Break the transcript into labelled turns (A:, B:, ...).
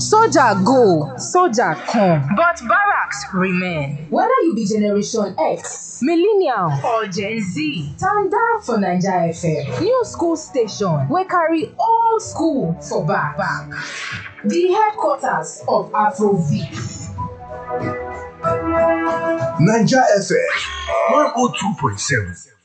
A: Soldier go, soldier come, but barracks remain.
B: Whether you be Generation X,
A: Millennial
B: or Gen Z, stand down for Naija FM.
A: New school station
B: wey carry old school for back. The headquarters of Afrobeat.
C: Naija FM 102.7.